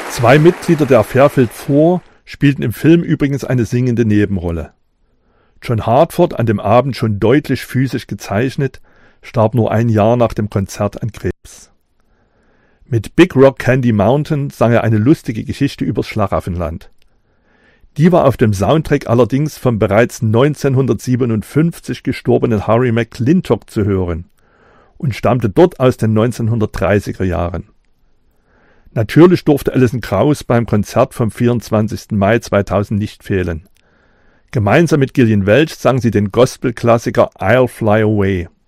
2 Mitglieder der Fairfield Four spielten im Film übrigens eine singende Nebenrolle. John Hartford, an dem Abend schon deutlich physisch gezeichnet, starb nur ein Jahr nach dem Konzert an Krebs. Mit Big Rock Candy Mountain sang er eine lustige Geschichte übers Schlaraffenland. Die war auf dem Soundtrack allerdings vom bereits 1957 gestorbenen Harry McClintock zu hören und stammte dort aus den 1930er Jahren. Natürlich durfte Alison Krauss beim Konzert vom 24. Mai 2000 nicht fehlen. Gemeinsam mit Gillian Welch sang sie den Gospel-Klassiker I'll Fly Away.